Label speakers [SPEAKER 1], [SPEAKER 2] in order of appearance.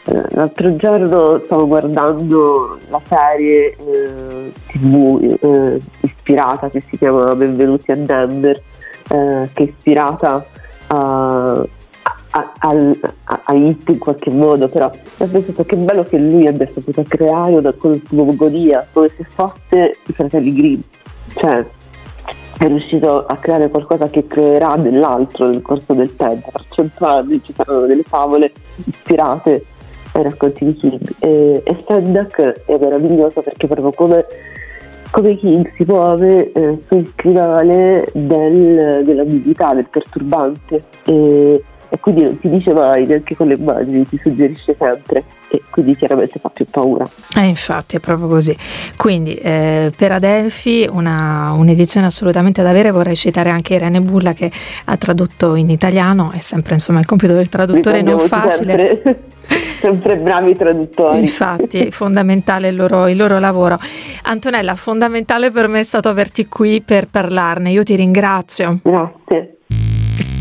[SPEAKER 1] L'altro giorno stavo guardando la serie TV ispirata, che si chiama Benvenuti a Denver, che è ispirata a It in qualche modo, però ho pensato che bello che lui abbia saputo creare una cosmogonia come se fosse i fratelli Grimm, cioè è riuscito a creare qualcosa che creerà dell'altro nel corso del tempo. Per 100 anni ci saranno delle favole ispirate ai racconti di King, e Sendak è meraviglioso perché proprio come King si muove sul scrivale dell'ambiguità, del perturbante, e quindi non ti dice mai, neanche con le immagini, ti suggerisce sempre, e quindi chiaramente fa più paura.
[SPEAKER 2] Infatti è proprio così. Quindi per Adelphi un'edizione assolutamente da avere. Vorrei citare anche Irene Bulla, che ha tradotto in italiano. È sempre, insomma, il compito del traduttore non facile.
[SPEAKER 1] Sempre bravi traduttori.
[SPEAKER 2] Infatti è fondamentale il loro lavoro. Antonella, fondamentale per me è stato averti qui per parlarne. Io ti ringrazio.
[SPEAKER 1] Grazie.